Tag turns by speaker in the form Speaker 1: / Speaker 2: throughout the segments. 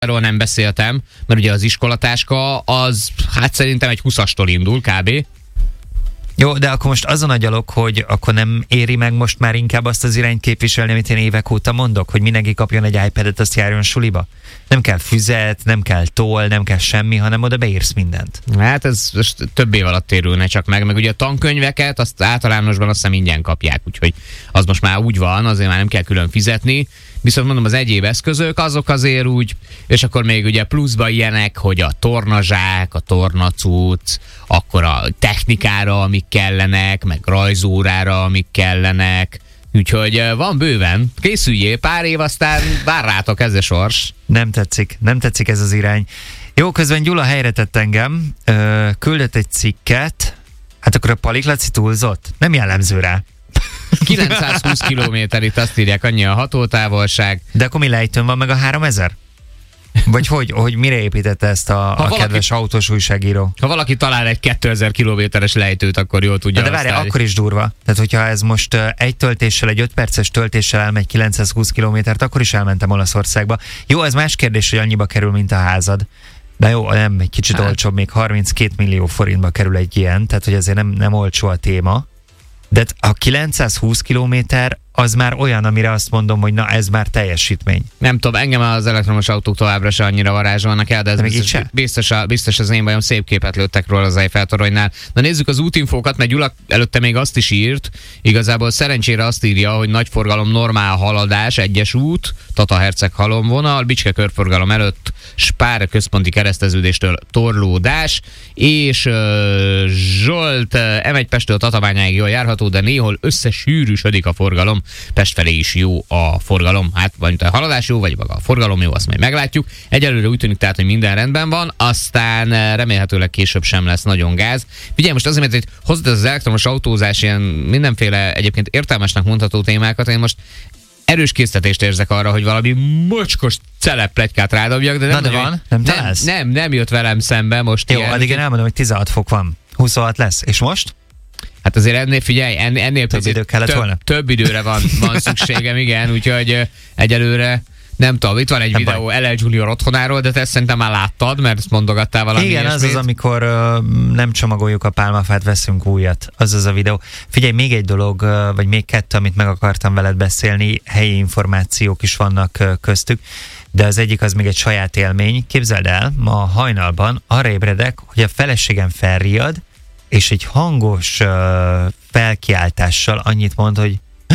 Speaker 1: Arról nem beszéltem, mert ugye az iskolatáska az, hát szerintem egy 20-astól indul kb.
Speaker 2: Jó, de akkor most azon agyalok, hogy akkor nem éri meg most már inkább azt az irányt képviselni, amit én évek óta mondok, hogy mindenki kapjon egy iPad-et, azt járjon suliba. Nem kell füzet, nem kell toll, nem kell semmi, hanem oda beírsz mindent.
Speaker 1: Hát ez most több év alatt térülne csak meg ugye a tankönyveket, azt általánosban azt hiszem ingyen kapják, úgyhogy az most már úgy van, azért már nem kell külön fizetni. Viszont mondom, az egyéb eszközök, azok azért úgy, és akkor még ugye pluszba ilyenek, hogy a tornazsák, a tornacuc, akkor a technikára, amik kellenek, meg rajzórára, amik kellenek. Úgyhogy van bőven. Készüljél, pár év, aztán vár rátok ez a sors.
Speaker 2: Nem tetszik ez az irány. Jó, közben Gyula helyre tett engem, küldött egy cikket, hát akkor a Palik Laci túlzott? Nem jellemző rá.
Speaker 1: 920 kilométer, itt azt írják, annyi a hatótávolság.
Speaker 2: De akkor mi lejtőn van meg a 3000? Vagy hogy mire építette ezt a kedves autós újságíró?
Speaker 1: Ha valaki talál egy 2000 kilométeres lejtőt, akkor jól tudja.
Speaker 2: De várjál, akkor is durva. Tehát, hogyha ez most egy töltéssel, egy 5 perces töltéssel elmegy 920 kilométert, akkor is elmentem Olaszországba. Jó, ez más kérdés, hogy annyiba kerül, mint a házad. De jó, nem, egy kicsit olcsóbb, még 32 millió forintba kerül egy ilyen, tehát hogy azért nem olcsó a téma. De a 920 kilométer az már olyan, amire azt mondom, hogy na ez már teljesítmény.
Speaker 1: Nem tudom, engem az elektromos autók továbbra se annyira varázsolnak el, de ez biztos az én bajom, szép képet lőttek róla az Eiffel-toronynál. Na nézzük az útinfókat, mert Gyula előtte még azt is írt, igazából szerencsére azt írja, hogy nagy forgalom, normál haladás, egyes út, Tata-Herceg halomvonal, Bicske körforgalom előtt, Spár központi kereszteződéstől torlódás, és Zsolt M1 Pesttől Tatabányáig jól járható, de néhol összesűrűsödik a forgalom. Pest felé is jó a forgalom. Hát vagy a haladás jó, vagy maga a forgalom jó, azt majd meglátjuk. Egyelőre úgy tűnik tehát, hogy minden rendben van, aztán remélhetőleg később sem lesz nagyon gáz. Figyelj, most azért, mert hozzad az elektromos autózás ilyen mindenféle egyébként értelmesnek mondható témákat, én most erős késztetést érzek arra, hogy valami mocskos celepletykát rádobjak, de nem,
Speaker 2: van, nem találsz?
Speaker 1: Nem jött velem szembe most.
Speaker 2: Jó, addig én elmondom, hogy 16 fok van. 26 lesz. És most?
Speaker 1: Hát azért ennél több időre van szükségem, igen, úgyhogy egyelőre nem tudom, itt van egy videó LL Junior otthonáról, de te ezt szerintem már láttad, mert ezt mondogattál valami.
Speaker 2: Igen, az az, amikor nem csomagoljuk a pálmafát, veszünk újat. Az az a videó. Figyelj, még egy dolog, vagy még kettő, amit meg akartam veled beszélni, helyi információk is vannak köztük, de az egyik az még egy saját élmény. Képzeld el, ma hajnalban arra ébredek, hogy a feleségem felriad, és egy hangos felkiáltással annyit mond, hogy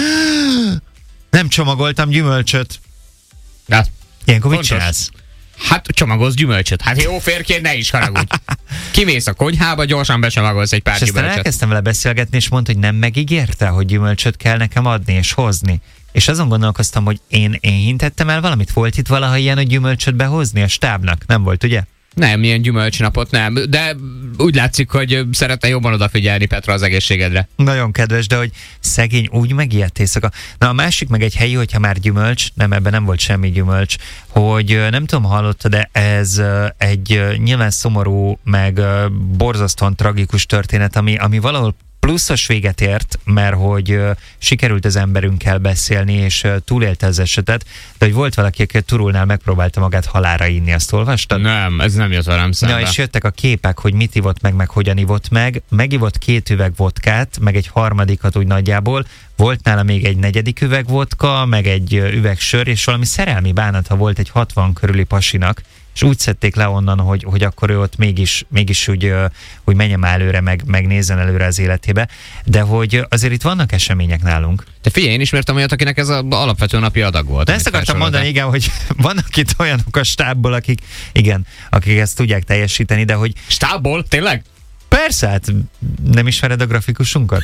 Speaker 2: nem csomagoltam gyümölcsöt.
Speaker 1: Hát,
Speaker 2: ilyenkor mit csinálsz?
Speaker 1: Hát csomagolsz gyümölcsöt. Hát jó férként ne is haragudj. Kimész a konyhába, gyorsan becsomagolsz egy pár gyümölcsöt.
Speaker 2: És aztán elkezdtem vele beszélgetni, és mondta, hogy nem megígérte, hogy gyümölcsöt kell nekem adni és hozni. És azon gondolkoztam, hogy én hintettem el valamit. Volt itt valaha ilyen, hogy gyümölcsöt behozni a stábnak? Nem volt, ugye?
Speaker 1: Nem, ilyen gyümölcsnapot nem, de úgy látszik, hogy szeretne jobban odafigyelni Petra az egészségedre.
Speaker 2: Nagyon kedves, de hogy szegény úgy megijedt éjszaka. Na a másik meg egy helyi, hogyha már gyümölcs, nem, ebben nem volt semmi gyümölcs, hogy nem tudom, hallotta, de ez egy nyilván szomorú, meg borzasztóan tragikus történet, ami valahol pluszos véget ért, mert hogy sikerült az emberünkkel beszélni, és túlélte az esetet, de hogy volt valaki, aki a Turulnál megpróbálta magát halálra inni, azt olvastad?
Speaker 1: Nem, ez nem jött velem szembe.
Speaker 2: Na, és jöttek a képek, hogy mit ivott meg hogyan ivott meg. Megivott 2 üveg vodkát, meg egy harmadikat úgy nagyjából, volt nála még egy 4. üveg vodka, meg egy üveg sör, és valami szerelmi bánata volt egy 60 körüli pasinak, és úgy szedték le onnan, hogy akkor ő ott mégis úgy menjen előre, meg nézzen előre az életébe, de hogy azért itt vannak események nálunk.
Speaker 1: Te figyelj, én ismertem olyat, akinek ez az alapvető napi adag volt.
Speaker 2: De ezt akartam mondani, igen, hogy vannak itt olyanok a stábból, akik ezt tudják teljesíteni, de hogy...
Speaker 1: Stábból? Tényleg?
Speaker 2: Persze, hát nem ismered a grafikusunkat?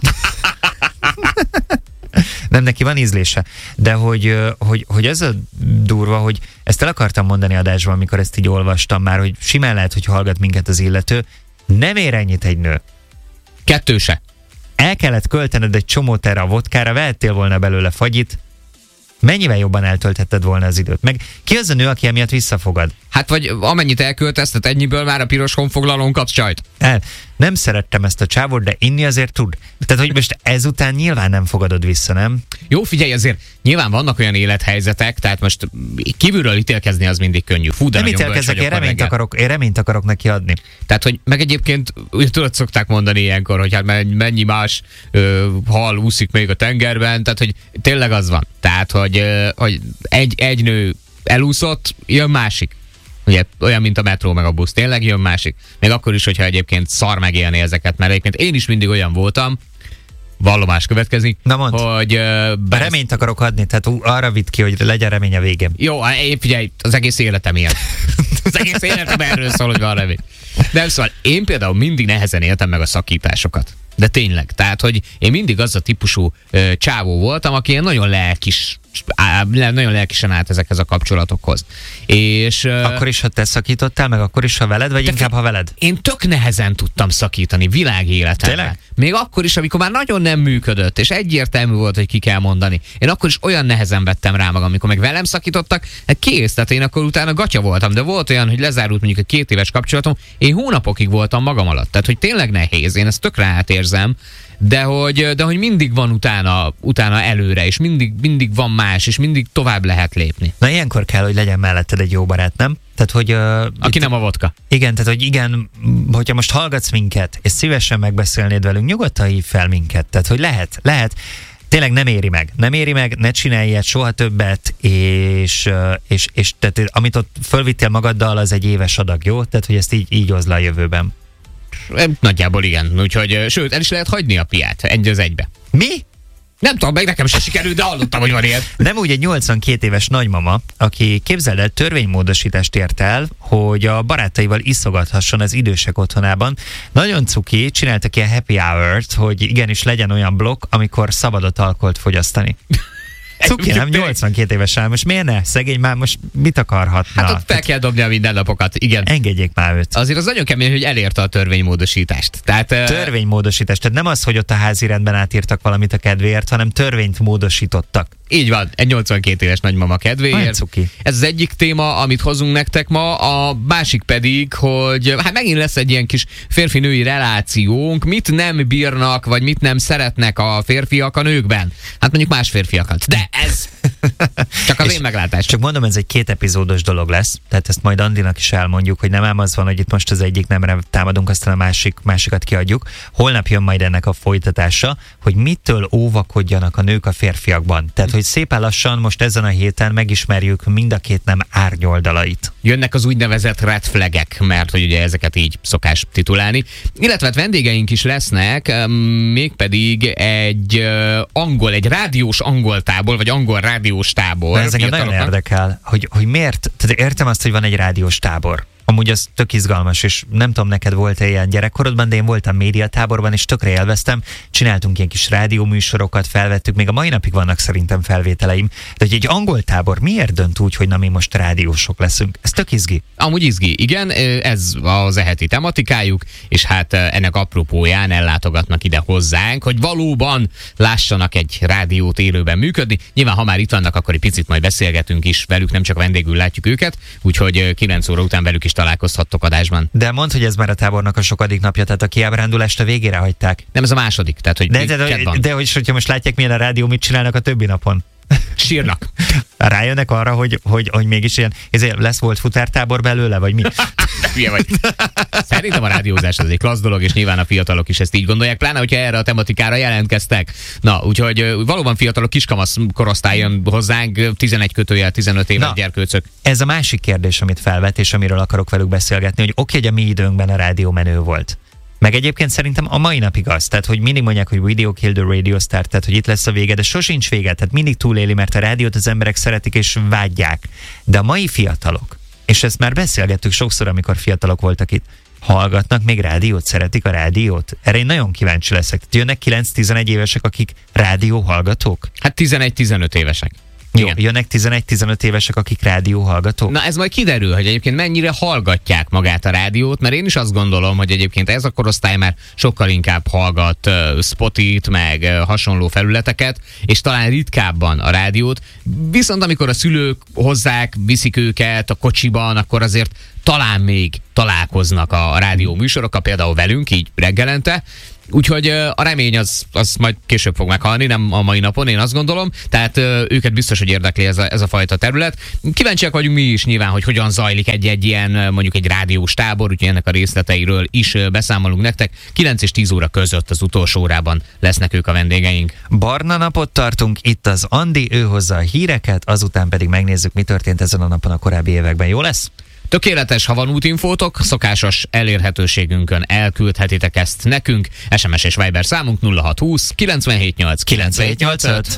Speaker 2: Nem, neki van ízlése. De hogy ez a durva, hogy ezt el akartam mondani adásban, amikor ezt így olvastam már, hogy simán lehet, hogy hallgat minket az illető, nem ér ennyit egy nő.
Speaker 1: 2 se.
Speaker 2: El kellett költened egy csomót erre a vodkára, vehettél volna belőle fagyit, mennyivel jobban eltölthetted volna az időt. Meg ki az a nő, aki emiatt visszafogad?
Speaker 1: Hát vagy amennyit elkölteztet ennyiből már a piros honfoglalón kapsz csajt.
Speaker 2: Nem szerettem ezt a csávot, de inni azért tud. Tehát, hogy most ezután nyilván nem fogadod vissza, nem?
Speaker 1: Jó, figyelj, azért nyilván vannak olyan élethelyzetek, tehát most kívülről ítélkezni az mindig könnyű. Fú, de
Speaker 2: nem ítélkezek, én reményt akarok neki adni.
Speaker 1: Tehát, hogy meg egyébként, tudod, szokták mondani ilyenkor, hogy hát mennyi más hal úszik még a tengerben, tehát, hogy tényleg az van. Tehát, hogy egy nő elúszott, jön másik. Ugye olyan, mint a metró meg a busz, tényleg jön másik. Még akkor is, hogyha egyébként szar megélni ezeket, mert egyébként én is mindig olyan voltam, vallomás következik, hogy...
Speaker 2: reményt akarok adni, tehát arra vidd ki, hogy legyen remény a végén.
Speaker 1: Jó, figyelj, az egész életem ilyen. Az egész életem erről szól, hogy van remény. De szóval én például mindig nehezen éltem meg a szakításokat. De tényleg, tehát, hogy én mindig az a típusú csávó voltam, aki nagyon lelkisen állt ezekhez a kapcsolatokhoz. És,
Speaker 2: akkor is, ha te szakítottál, meg akkor is, ha veled, vagy inkább, ha veled?
Speaker 1: Én tök nehezen tudtam szakítani világéletemben. Még akkor is, amikor már nagyon nem működött, és egyértelmű volt, hogy ki kell mondani. Én akkor is olyan nehezen vettem rá magam, amikor meg velem szakítottak, hát kész, tehát én akkor utána gatya voltam, de volt olyan, hogy lezárult mondjuk egy 2 éves kapcsolatom, én hónapokig voltam magam alatt. Tehát, hogy tényleg nehéz, én ezt tökre átérzem, de hogy mindig van utána előre, és mindig van más, és mindig tovább lehet lépni.
Speaker 2: Na ilyenkor kell, hogy legyen melletted egy jó barát, nem? Tehát, hogy...
Speaker 1: aki nem a vodka.
Speaker 2: Igen, tehát, hogy igen, hogyha most hallgatsz minket, és szívesen megbeszélnéd velünk, nyugodtan hívj fel minket. Tehát, hogy lehet. Tényleg nem éri meg, ne csinálj ilyet soha többet, és tehát, amit ott fölvittél magaddal, az egy éves adag, jó? Tehát, hogy ezt így hozd le a jövőben.
Speaker 1: Nagyjából igen, úgyhogy sőt, el is lehet hagyni a piát, 1-1.
Speaker 2: Mi?
Speaker 1: Nem tudom, meg nekem se sikerült, de hallottam, hogy van ilyen.
Speaker 2: Nem úgy egy 82 éves nagymama, aki képzeld el, törvénymódosítást ért el, hogy a barátaival iszogathasson az idősek otthonában. Nagyon cuki, csináltak ilyen happy hour-t, hogy igenis legyen olyan blokk, amikor szabadott alkoholt fogyasztani. Cuki, nem? 82 éves áll. Most miért ne? Szegény már most mit akarhatna?
Speaker 1: Hát ott fel kell dobni a mindennapokat, igen.
Speaker 2: Engedjék már őt.
Speaker 1: Azért az nagyon kemény, hogy elérte a törvénymódosítást.
Speaker 2: Törvénymódosítást. Tehát nem az, hogy ott a házirendben átírtak valamit a kedvéért, hanem törvényt módosítottak.
Speaker 1: Így van, egy 82 éves nagymama kedvéért. Ez az egyik téma, amit hozunk nektek ma, a másik pedig, hogy hát megint lesz egy ilyen kis férfi-női relációnk, mit nem bírnak, vagy mit nem szeretnek a férfiak a nőkben. Hát mondjuk más férfiakat. De ez csak az én meglátásom.
Speaker 2: Csak mondom, ez egy 2 epizódos dolog lesz, tehát ezt majd Andinak is elmondjuk, hogy nem ám az van, hogy itt most az egyik nemre támadunk, aztán a másikat kiadjuk. Holnap jön majd ennek a folytatása, hogy mitől óvakodjanak a nők a férfiakban. Tehát, hogy szépen lassan most ezen a héten megismerjük mind a 2 nem árnyoldalait.
Speaker 1: Jönnek az úgynevezett red flagek, mert hogy ugye ezeket így szokás titulálni. Illetve vendégeink is lesznek, mégpedig egy rádiós angol tábor, vagy angol rádiós tábor.
Speaker 2: Ez engem nagyon érdekel, hogy miért, tehát értem azt, hogy van egy rádiós tábor. Amúgy az tök izgalmas, és nem tudom, neked volt-e ilyen gyerekkorodban, de én voltam médiatáborban, és tökre élveztem. Csináltunk ilyen kis rádióműsorokat, felvettük, még a mai napig vannak szerintem felvételeim. De hogy egy angol tábor miért dönt úgy, hogy na mi most rádiósok leszünk? Ez tök izgi.
Speaker 1: Amúgy izgi, igen, ez az heti tematikájuk, és hát ennek apropóján ellátogatnak ide hozzánk, hogy valóban lássanak egy rádiót élőben működni. Nyilván, ha már itt vannak, akkor egy picit majd beszélgetünk is velük, nem csak vendégül látjuk őket, úgyhogy 9 óra után velük is találkozhattok adásban.
Speaker 2: De mondd, hogy ez már a tábornak a sokadik napja, tehát a kiábrándulást a végére hagyták.
Speaker 1: Nem, ez a második, tehát hogy
Speaker 2: de hogyha most látják, milyen a rádió, mit csinálnak a többi napon?
Speaker 1: Sírnak.
Speaker 2: Rájönnek arra, hogy mégis ilyen, lesz volt futártábor belőle, vagy mi?
Speaker 1: Hülye vagy. Szerintem a rádiózás az egy klassz dolog, és nyilván a fiatalok is ezt így gondolják, pláne, hogyha erre a tematikára jelentkeztek. Na, úgyhogy valóban fiatalok, kiskamasz korosztály jön hozzánk, 11-15 éves gyerkőcök. Ez
Speaker 2: a másik kérdés, amit felvet, és amiről akarok velük beszélgetni, hogy oké, a mi időnkben a rádió menő volt. Meg egyébként szerintem a mai napig az, tehát hogy mindig mondják, hogy video kill the radio star, tehát hogy itt lesz a vége, de sosincs vége, tehát mindig túléli, mert a rádiót az emberek szeretik és vágyják. De a mai fiatalok, és ezt már beszélgettük sokszor, amikor fiatalok voltak itt, hallgatnak még rádiót, szeretik a rádiót? Erre én nagyon kíváncsi leszek. Tehát jönnek 9-11 évesek, akik rádió hallgatók?
Speaker 1: Hát 11-15 évesek.
Speaker 2: Jó, jönnek 11-15 évesek, akik rádióhallgatók?
Speaker 1: Na ez majd kiderül, hogy egyébként mennyire hallgatják magát a rádiót, mert én is azt gondolom, hogy egyébként ez a korosztály már sokkal inkább hallgat Spotit, meg hasonló felületeket, és talán ritkábban a rádiót. Viszont amikor a szülők hozzák, viszik őket a kocsiban, akkor azért talán még találkoznak a rádió műsorokkal, például velünk, így reggelente. Úgyhogy a remény az majd később fog meghalni, nem a mai napon, én azt gondolom. Tehát őket biztos, hogy érdekli ez a fajta terület. Kíváncsiak vagyunk mi is nyilván, hogy hogyan zajlik egy ilyen, mondjuk egy rádiós tábor, úgyhogy ennek a részleteiről is beszámolunk nektek. 9 és 10 óra között az utolsó órában lesznek ők a vendégeink.
Speaker 2: Barna napot tartunk, itt az Andi, ő hozza a híreket, azután pedig megnézzük, mi történt ezen a napon a korábbi években. Jó lesz?
Speaker 1: Tökéletes, ha van útinfótok, szokásos elérhetőségünkön elküldhetitek ezt nekünk. SMS és Viber számunk 0620 978 975.